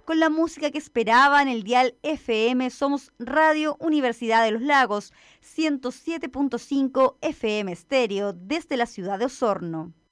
Con la música que esperaba en el dial FM, somos Radio Universidad de los Lagos, 107.5 FM estéreo desde la ciudad de Osorno.